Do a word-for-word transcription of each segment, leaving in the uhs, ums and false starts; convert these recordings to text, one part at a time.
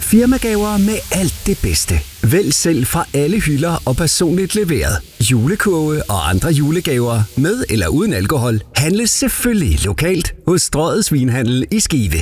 Firmagaver med alt det bedste. Vælg selv fra alle hylder og personligt leveret. Julekurve og andre julegaver med eller uden alkohol handles selvfølgelig lokalt hos Strøget Svinhandel i Skive.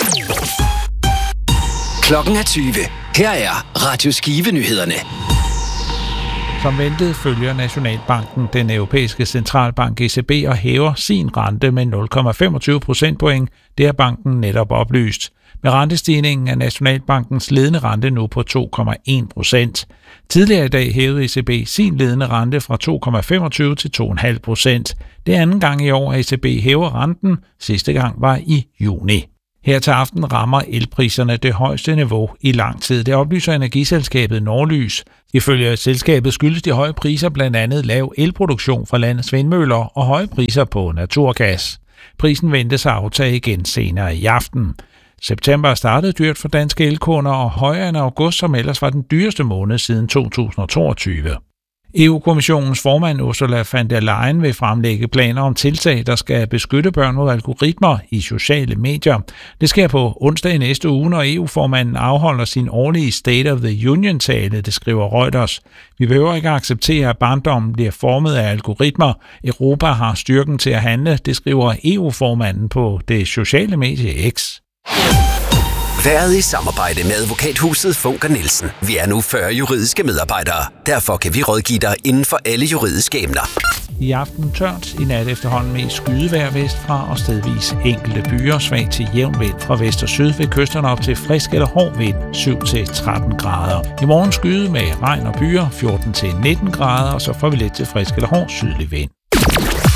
Klokken er tyve. Her er Radio Skive-nyhederne. Som ventet følger Nationalbanken den europæiske centralbank E C B og hæver sin rente med nul komma femogtyve procentpoint. Det har banken netop oplyst. Med rentestigningen er Nationalbankens ledende rente nu på to komma en procent. Tidligere i dag hævede E C B sin ledende rente fra to komma femogtyve til to komma fem procent. Det er anden gang i år, at E C B hæver renten. Sidste gang var i juni. Her til aften rammer elpriserne det højeste niveau i lang tid. Det oplyser energiselskabet Norlys. Ifølge selskabet skyldes de høje priser blandt andet lav elproduktion fra landets vindmøller og høje priser på naturgas. Prisen ventes at aftage igen senere i aften. September startede dyrt for danske elkunder og højere end august, som ellers var den dyreste måned siden to tusind og toogtyve. E U-kommissionens formand Ursula von der Leyen vil fremlægge planer om tiltag, der skal beskytte børn mod algoritmer i sociale medier. Det sker på onsdag i næste uge, når E U-formanden afholder sin årlige State of the Union-tale, det skriver Reuters. Vi behøver ikke acceptere, at barndommen bliver formet af algoritmer. Europa har styrken til at handle, det skriver E U-formanden på det sociale medie X. Været i samarbejde med advokathuset Funker Nielsen. Vi er nu fyrre juridiske medarbejdere. Derfor kan vi rådgive dig inden for alle juridiske emner. I aften tørt, i nat efterhånden med skydevejr vestfra og stedvis enkelte byer, svag til jævn vind fra vest og syd ved kysterne op til frisk eller hård vind, syv til tretten grader. I morgen skyde med regn og byer, fjorten til nitten grader, og så får vi lidt til frisk eller hård sydlig vind.